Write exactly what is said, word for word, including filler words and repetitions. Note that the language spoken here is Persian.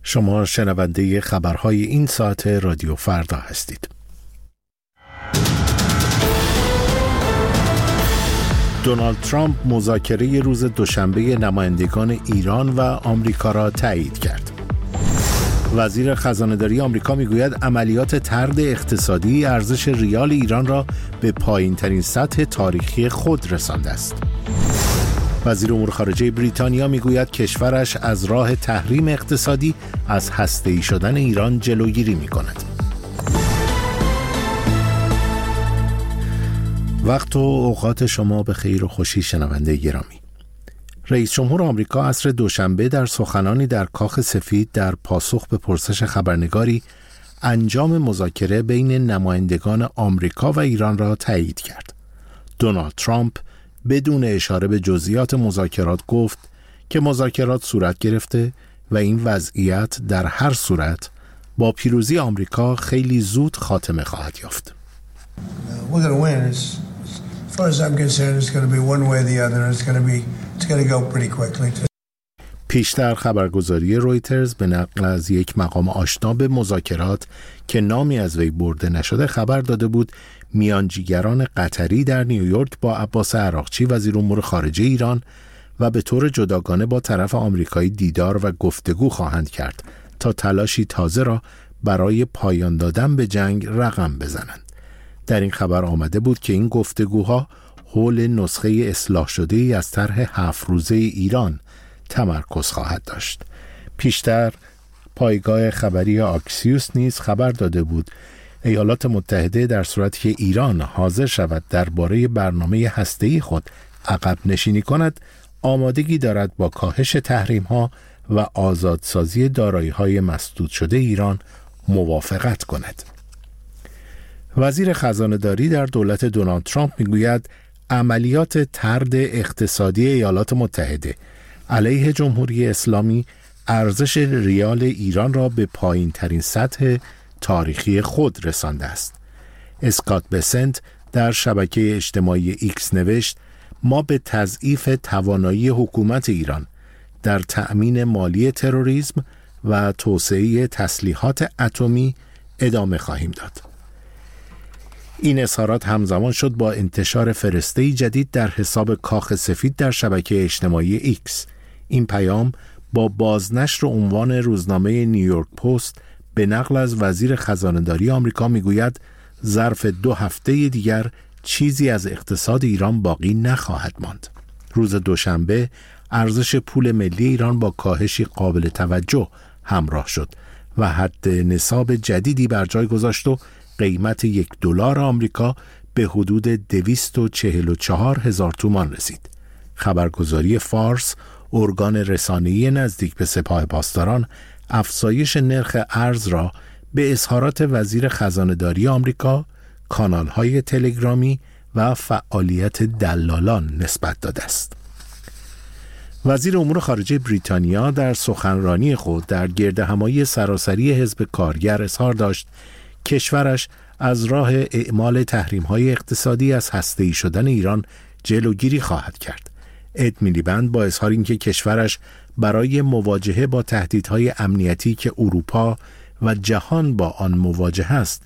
شما شنونده خبرهای این ساعت رادیو فردا هستید. دونالد ترامپ مذاکره روز دوشنبه نمایندگان ایران و آمریکا را تایید کرد. وزیر خزانه‌داری آمریکا میگوید عملیات طرد اقتصادی ارزش ریال ایران را به پایین‌ترین سطح تاریخی خود رسانده است. وزیر امور خارجه بریتانیا میگوید کشورش از راه تحریم اقتصادی از هسته‌ای شدن ایران جلوگیری می‌کند. وقت و اوقات شما به خیر و خوشی شنونده گرامی. رئیس جمهور آمریکا عصر دوشنبه در سخنانی در کاخ سفید در پاسخ به پرسش خبرنگاری انجام مذاکره بین نمایندگان آمریکا و ایران را تایید کرد. دونالد ترامپ بدون اشاره به جزئیات مذاکرات گفت که مذاکرات صورت گرفته و این وضعیت در هر صورت با پیروزی آمریکا خیلی زود خاتمه خواهد یافت. We're going to win. It's, as far as I'm concerned, it's going to be one way or the other. It's going to be, it's going to go pretty quickly. پیشتر خبرگزاری رویترز به نقل از یک مقام آشنا به مذاکرات که نامی از وی برده نشده خبر داده بود میانجیگران قطری در نیویورک با عباس عراقچی وزیر امور خارجه ایران و به طور جداگانه با طرف آمریکایی دیدار و گفتگو خواهند کرد تا تلاشی تازه را برای پایان دادن به جنگ رقم بزنند. در این خبر آمده بود که این گفتگوها حول نسخه اصلاح شده‌ای از طرح هفت روزه ایران تمرکز خواهد داشت. پیشتر پایگاه خبری آکسیوس نیز خبر داده بود ایالات متحده در صورتی که ایران حاضر شود درباره برنامه هسته‌ای خود عقب نشینی کند، آمادگی دارد با کاهش تحریم‌ها و آزادسازی دارایی‌های مسدود شده ایران موافقت کند. وزیر خزانه‌داری در دولت دونالد ترامپ میگوید عملیات طرد اقتصادی ایالات متحده علیه جمهوری اسلامی ارزش ریال ایران را به پایین ترین سطح تاریخی خود رسانده است. اسکات بسنت در شبکه اجتماعی ایکس نوشت ما به تضعیف توانایی حکومت ایران در تأمین مالی تروریسم و توسعه تسلیحات اتمی ادامه خواهیم داد. این اظهارات همزمان شد با انتشار فرسته‌ای جدید در حساب کاخ سفید در شبکه اجتماعی ایکس. این پیام با بازنشر عنوان روزنامه نیویورک پست به نقل از وزیر خزانه‌داری آمریکا میگوید ظرف دو هفته دیگر چیزی از اقتصاد ایران باقی نخواهد ماند. روز دوشنبه ارزش پول ملی ایران با کاهشی قابل توجه همراه شد و حد نصاب جدیدی بر جای گذاشت و قیمت یک دلار آمریکا به حدود دویست و چهل و چهار هزار تومان رسید. خبرگزاری فارس، ارگان رسانه‌ای نزدیک به سپاه پاسداران، افزایش نرخ ارز را به اظهارات وزیر خزانه‌داری آمریکا، کانال‌های تلگرامی و فعالیت دلالان نسبت داده است. وزیر امور خارجه بریتانیا در سخنرانی خود در گردهمایی سراسری حزب کارگر اظهار داشت کشورش از راه اعمال تحریم‌های اقتصادی از هسته‌ای شدن ایران جلوگیری خواهد کرد. اد میلیبند با اظهار اینکه کشورش برای مواجهه با تهدیدهای امنیتی که اروپا و جهان با آن مواجه است